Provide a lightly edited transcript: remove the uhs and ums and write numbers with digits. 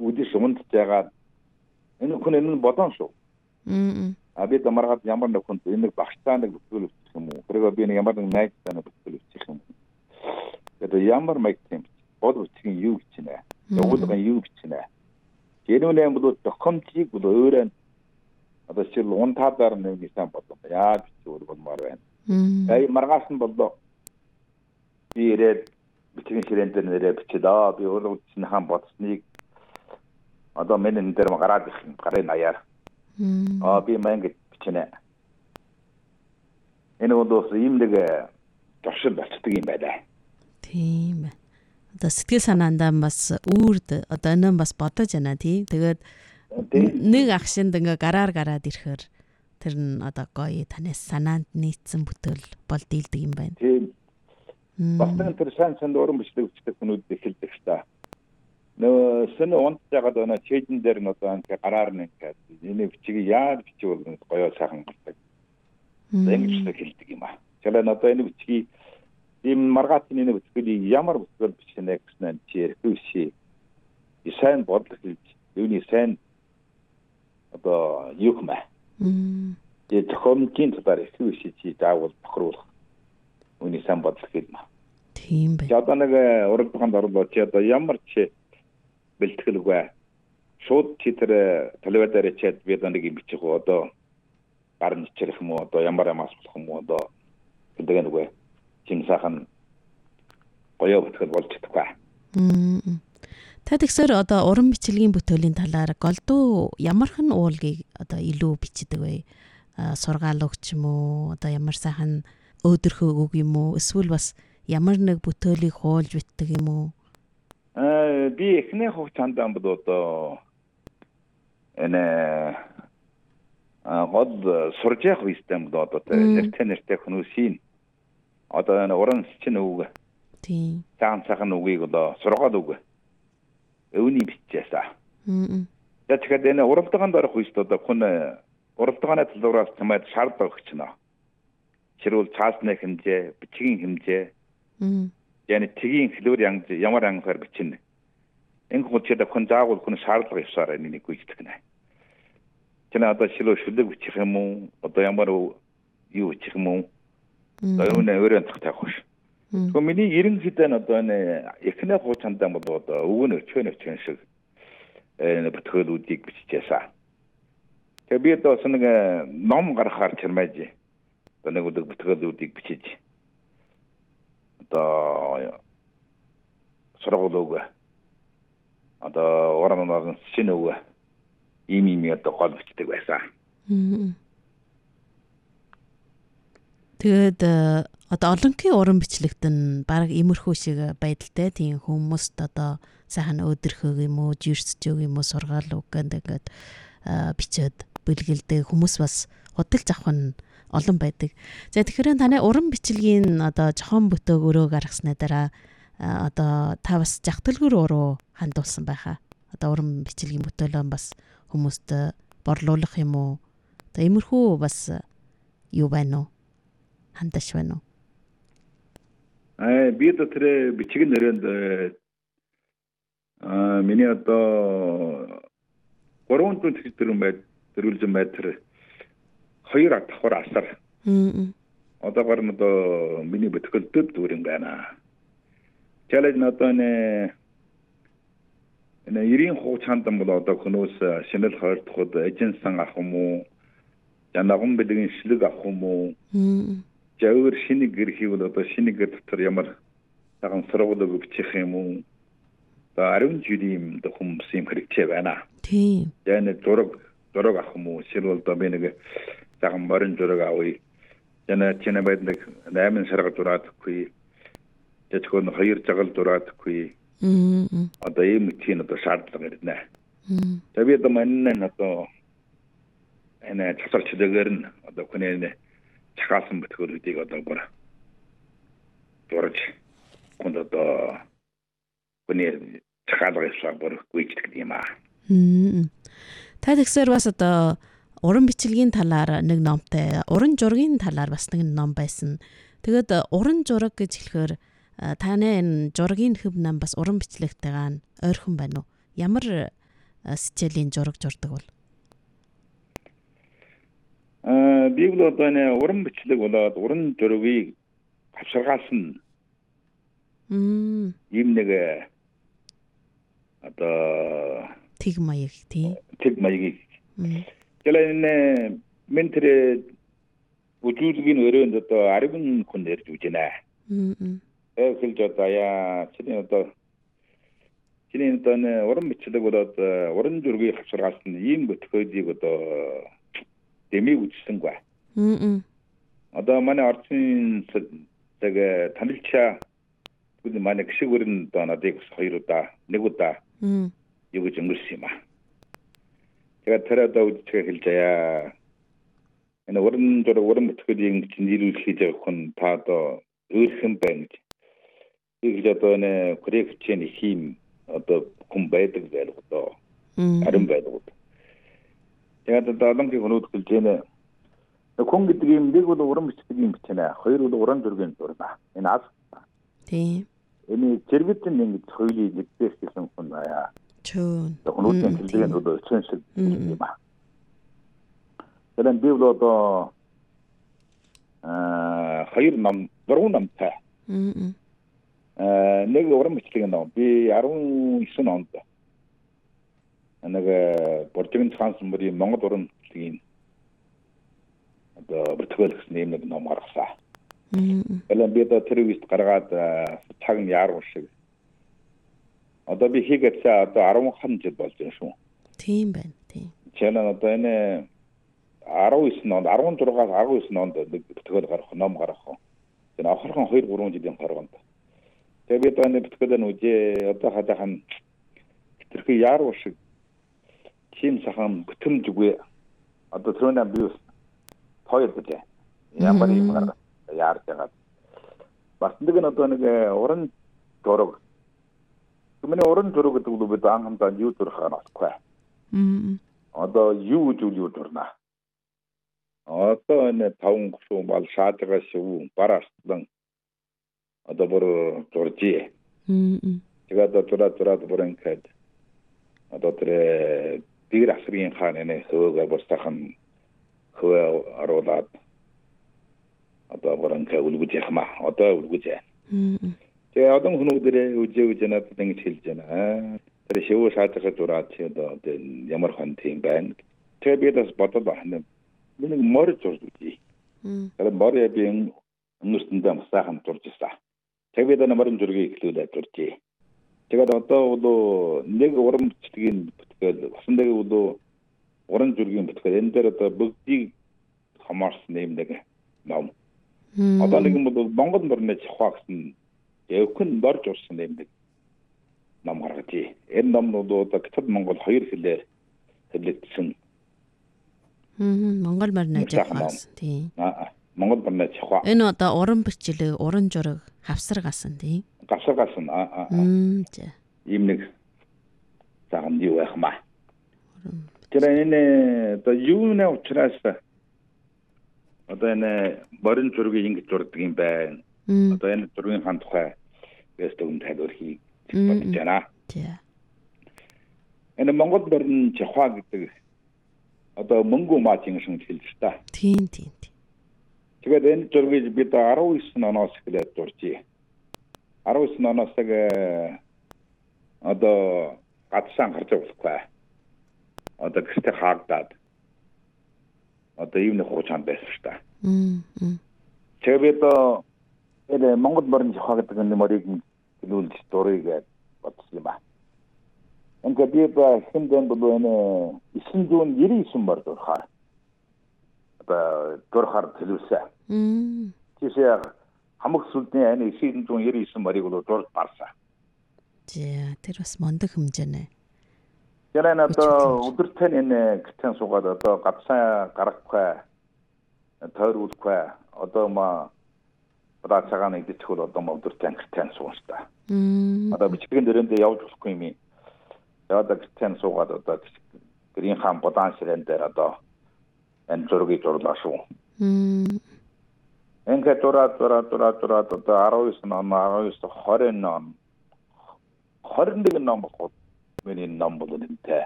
үдис унд жагаад энэ хүн энэ бодон шүү. Би тамаргад ямар нэг хүн энэ багтаа нэг бүтгэл үүсгэх юм уу? Тэрийг би нэг ямар нэг найзтай нэг бүтгэл үүсгэх юм уу? Тэгээд ямар майк юм бод үсгийн юу гэж нэ? Уулгын юу гэж нэ? Гэнүүнээ бол тохомжийг бол өөрөө одоо шил унтаадаар нэг сан бодлоо. Яаж ч болмоор байна. Маргаас нь боллоо. Би ирээд бичгийн ширээн дээр нэрээ бичээд би өөрөө хаан бодсныг одоо миний энэ дээр гараад их гарын аяар. Би мангад бичнэ. Энэ бол ийм нэг туршил болцдог юм байлаа. Тийм ээ. Одоо сэтгэл санаандаа бас үрд одоо энэ бас бодож байна тий. Тэгээд нэг агшинд ингээ гараад ирэхээр тэр нь одоо гоё танаас санаанд нийцсэн бүтээл бол дийлдэг юм байна. Тийм. Бас тэр сайн уран бичлэг хүчтэй хүмүүс эхэлдэг та. Нөө сэн онц жагаад өнө чэйдэн дээр нь одоо ингээ гараар нь ингээ энэ бичгийг яаж бичвэл гоё сайхан болдог. Ингэж хэлдэг юм аа. Тэгэхээр одоо энэ бичгийг ийм маргаатын энэ бүтгэл ямар бүтгэл бичнэ гэсэн чи хэрэгшээ. Сайн бодлого хэлж юуны сайн одоо юу хэмээ. Зохиомжийн талаар хэрэгшээ чи заавал тохируулах. Үүний сайн бодлого хэлмэ. Тийм бай. Одоо нэг уралдаанд орлоо чи одоо ямар ч бэлтгэлгүй. Шууд чи тэр телевизээр чад би одоо нэг юм бичих уу одоо гарна ичрэх юм уу одоо ямар амаас болох юм уу одоо гэдэг нэг чим сайхан гоё бүтгэл болж чадахгүй. Та тэгсэр одоо уран бичлэгийн бүтээлийн талаар голдуу ямархан уулгийг одоо илүү бичдэг вэ? Сургаал өгч юм уу? Одоо ямар сайхан өөдрөхөө үг юм уу? Эсвэл бас ямар нэг бүтээлийг хуулж битдэг юм уу? Би эхний хугацаанд бол одоо энэ гол сурж явах систем бол одоо нэртэй хүмүүсийн одоо энэ уран счин үг. Тийм. Цаан үгийг одоо сургаал үг. Өвний бичээсаа. Тэгэхээр энэ уралдаанд орох үед одоо хүн уралдааны төлөвлөс тэмээд шаардлагатай өгч байна. Хэрвээ цаасны хэмжээ, бичгийн хэмжээ. Yani тгийн хэлээр ямар ангаар бичнэ. Ингээ хүчээр хүн заавал хүн шаардлага ёсоор нэг гүйцэтгэх нэ. Тэна одоо шилдэг бичих юм уу? Одоо ямар юу бичих юм уу? Одоо өөрөө цогтой хош. Тэгвэл миний ерөнхийдөө одоо энэ эхний хугацаанд бол одоо өвгөн өчгөн шиг бүтээлүүдийг биччихсэн. Тэгээ би одоо нэг ном гаргахаар чирмэж. Одоо нэг өдөр бүтээлүүдийг бичиж одоо сургууль одоо орон шинэ үг ийм одоо гол бичдэг байсан. Тэгээд одоо олонхын уран бичлэгт нь баг иймэрхүү шиг байдалтай тийм хүмүүст одоо сайхан өөдрөхөг юм уу, жирсж өг юм уу, сургаал үг гэдэг бичээд бэлгэлдэг хүмүүс бас худалж авах нь олон байдаг. За тэгэхээр таны уран бичлэгийн одоо жохон бүтээг өрөө гаргасны дараа одоо та бас жагталгүр уруу хандуулсан байхаа. Одоо уран бичлэгийн бүтээлөө бас хүмүүст борлуулах юм уу? Одоо иймэрхүү бас юу байна уу? Хандаж байна уу? Би тэр бичгийн нэрэнд миний одоо 300 тэрүүлжин метр 2 давхар асар. Одоогоор нь одоо миний бүтгэл дөд дүүрэн байна. Чалэж одоо энэ 90 хугацаанд бол одоо хүмүүс шинэл хойрдоход эженсэн авах юм уу? Жанаган бэлгийн шлэг авах юм уу? Жавар шинэ гэр хийвэл одоо шинэ гэр дотор ямар цагаан сургуулийг бичих юм уу? Одоо 10 жилийн хүмүүс юм хэрэгцээ байна. Тийм. Yani зураг авах юм уу? Шилбэл одоо би нэг цагаан морин зураг авъя. Yani чиний байд нэг 8 сарга зураадаггүй. Тэтгэн 2 цагаал зураадаггүй. Одоо ийм тийм одоо шаардлага ирнэ. Тэгээд манай одоо энэ цацарчлаагаар нь одоо хүний чахаасан бүтгүүлүүдийг одоо бүр зурж хүнд одоо хүний чахаалгаас бүр гүйцэтгэх юм аа. Та тэгсэр бас одоо уран бичлэгийн талаар нэг номтой, уран зургийн талаар бас нэг ном байсан. Тэгээд уран зураг гэж хэлэхээр таны энэ зургийн хөв нам бас уран бичлэгтэйгээ ойрхон байна уу? Ямар сэтгэлийн зураг журдаг бол. Би бол одоо нэ уран бичлэг болоод уран зургийг авширгаалсан ийм нэг одоо тэг маяг тийм. Тэг маягийг. Тэгэл ментэр үжүүлгийн өрөөнд одоо 10 хүн ирж үж байна. Эхэлж одоо чиний одоо уран бичлэг болоод уран зургийг авширгаалсан ийм бүтгэгдийг одоо дэмий үжсэнгүй. Одоо манай орчин танилчаа манай гişиг өрн одоо надыг 2 удаа 1 удаа юу гэж өнгөрсөн юм аа. Тэгээд тэр одоо үжигээ хэлж энэ уран бүтгэлийн нэрүүлэх хийж явах хүн та одоо өөрхөн байна гэж. Их л одоо нэ коррекцийн хийм одоо хүн байдаг байлгүй доо. Харин байдаг. Тэгээд одоо адамгийн хөнөөд хэлж байна. Хүн гэдэг юм нэг бол уран бичгийн бичнэ. 2 бол уран зургийн зурна. Энэ аз. Тийм. Энэ зэрэгтэн ингэж хоёулыг нэгдэх гэсэн хүн аа. Чөө. Хөнөөдийн хэллэгийн одоо өчнөсөг юм аа. Тэгээд би бол одоо 2 ном, 3 номтой. Нэг уран бичлэгийн ном. Би 19 онд нэг Боржигын цаансан бүрийн Монгол уран бичлэгийн одоо бүртгүүлэх нэм нэг ном гаргасан. Элэн би одоо тэр үест гаргаад цаг нь яаруу шиг. Одоо би хийгээсээ одоо 10 жил болж байна шүү. Тийм байна. Тийм. Чэнэ одоо энэ 19 онд 16-аас 19 онд бүртгүүл гаргах ном гаргах. Энэ охорхон 2-3 жилийн гарганд. Тэгээ би одоо энэ бүртгүүлэн үжээ одоо хадаахан тэрхий яаруу шиг чим сахан бүтэмжгүй одоо тэрнээ би тойл гэж ямар юм гараад яарж байгаа. Батндаг нь одоо нэг уран зураг. Миний уран зураг гэдэг нь бид анхандаа юу зурх ханаахгүй. Одоо юу гэж юу зурна. Одоо энэ 5 гушуун бол шаадгаа шүү бараастлан одоо бүр зуржээ. Тэгээд одоо бүр ингээд одоо тэр дир асрын хааны хөөг босдохан хөө оруулаад одоо бүрэнхэ үлгэж яхма одоо үлгэж байна. Тэгээ одоо хүмүүдэрээ үжиж надад ингэж хэлж байна. Тэр шивүү шаадгаа зураад чи одоо ямар хон тийм байна. Тэгээ би бас бодоод байна. Би нэг мор зурж үзье. Тэр морыг би өнгөрсөндөө масаахан зурж ирсэн. Тэгээ би намарын зургийг эхлүүлээд зуржээ. Тэгээд одоо бол нэг уран бичлэгийн бүтгэл басан дээр бол уран зургийн бүтгэл энэ дээр одоо бүгдийг хамаарсан юм нэг ном. Одоо нэг юм бол Монгол мөрний чахаа гэсэн явхын борж урсан юм нэг ном гаргажээ. Энэ ном бол одоо Китад Монгол 2 хэлээр хэлэгдсэн. Монгол мөрний чахаа. Тийм. Монгол мөрний чахаа. Энэ одоо уран бичлэг, уран зураг хавсаргасан тийм. Гасгасан ийм нэг цагаан юу яхмаа. Тэр энэ одоо юуны учраас одоо энэ борин зургийг ингэж зурдаг юм байна. Одоо энэ зургийн хан тухай вэстэгэн тайлбархийг бодож байна. Энэ Монгол борин чахаа гэдэг одоо мөнгө маачийн шиг хэлж та. Тийм. Тэгээд энэ зургийг бид 19 оноос эхлээд зуржээ. 19 оноос одоо гадсан гарч болохгүй. Одоо гэртээ хаагдаад одоо ийм нэг хуучаан байсан шүү дээ. Тэгээд энэ Монгол борин жихаа гэдэг энэ морийг хэлүүлж дурыг бодсон юм ба. Ингээд би хэмдэн бол энэ 999 мөр дурхаар одоо дурхаар хэлүүлсэн. Тийшээ хамаг сүлдний энэ 999 морийг бол дурд барсан. Тэр бас мондөг хэмжээний. Тэр энэ одоо өдөртөө энэ гэртэн суугаад одоо гадсаа гарахгүй тойруулахгүй одоо одоо цагаан идэх бол одоо өдөртөө гэртэн суунста. Одоо бичгийн дөрөндөө явж болохгүй юм. Одоо гэртэн суугаад одоо гэрийн хаан бодаан ширэн дээр одоо энэ зургийг зурлаа шүү. Ингээд дураад одоо 19 ном 19 20 ном 21 ном болох миний ном бол энэтэй.